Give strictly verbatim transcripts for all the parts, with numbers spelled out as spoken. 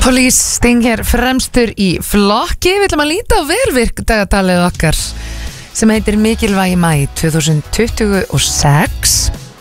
Police Sting hér fremstur í flokki. Við ætlum að líta á velvirkdagatalið okkar sem heitir Mikilvægi mæ tvö þúsund tuttugu og sex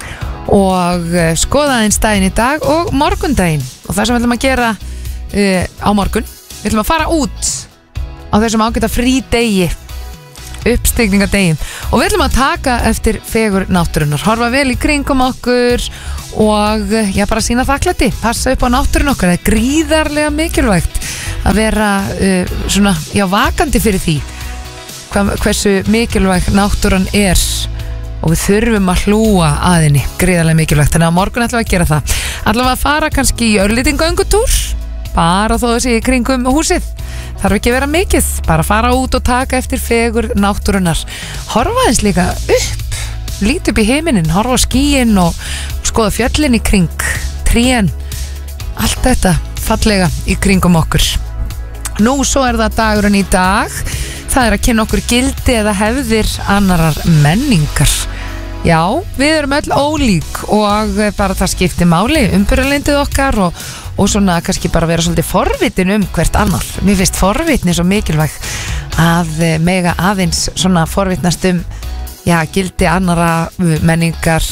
og skoða einn daginn í dag og morgundaginn og það sem við ætlum að gera uh, á morgun, við ætlum að fara út á þessum ágæta frídegi, uppstigningadegin, og við ætlum að taka eftir fegur náttúrunnar, horfa vel í kringum okkur og já, bara sína þakklæti, passa upp á náttúrun okkar. Það er gríðarlega mikilvægt að vera uh, svona, já, vakandi fyrir því hva, hversu mikilvægt náttúran er og við þurfum að hlúa að henni, gríðarlega mikilvægt. Þannig að á morgun ætlum við að gera það, allavega að fara kannski í örlítinn göngutúr, bara þó þessi í kringum húsið, þarf ekki að vera mikið, bara fara út og taka eftir fegur náttúrunar, horfa eins líka upp, líti upp í heiminin, horfa á skýin og skoða fjöllin í kring, trén, allt þetta fallega í kringum okkur. Nú, svo er það dagurinn í dag, það er að kynna okkur gildi eða hefðir annarar menningar. Já, við erum öll ólík og bara það skiptir máli, umburðarlyndið okkar og, og svona kannski bara vera svolítið forvitin um hvert annar. Mér finnst forvitni svo mikilvæg að mega aðeins svona forvitnast um, já, gildi annara menningar,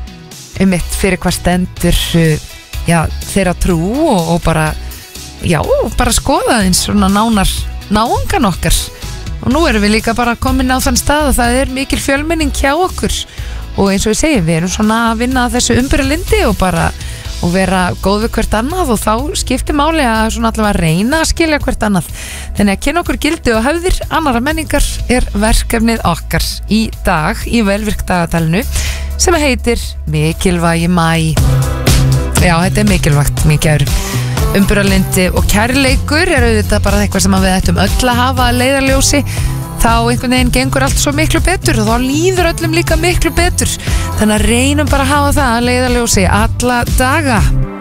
um eitt fyrir hvað stendur, já, þeirra trú og, og bara, já, bara skoða eins svona nánar náungan okkar. Og nú erum við líka bara komin á þann stað að það er mikil fjölmenning hjá okkur og eins og við segjum, við erum svona að vinna þessu umburðarlyndi og bara og vera góð við hvert annað og þá skiptir máli að svona allavega reyna að skilja hvert annað. Þannig að kynna okkur gildi og hefðir annara menningar er verkefnið okkar í dag í velvirkdagatalinu sem heitir Mikilvægi mæ. Já, þetta er mikilvægt, mikið umburðarlyndi og kærleikur er auðvitað bara eitthvað sem við ættum öll að hafa að leiðarljósi. Þá einhvern veginn gengur allt svo miklu betur og þá líður öllum líka miklu betur. Þannig að reynum bara að hafa það að leiðarljósi alla daga.